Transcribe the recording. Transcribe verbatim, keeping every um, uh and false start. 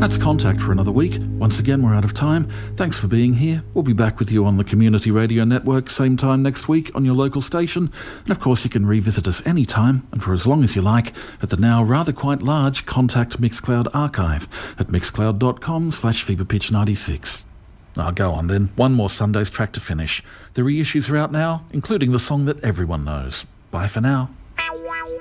That's Contact for another week. Once again, we're out of time. Thanks for being here. We'll be back with you on the Community Radio Network same time next week on your local station. And of course, you can revisit us anytime and for as long as you like at the now rather quite large Contact Mixcloud archive at mixcloud.com slash feverpitch96. I'll go on then. One more Sunday's track to finish. The reissues are out now, including the song that everyone knows. Bye for now.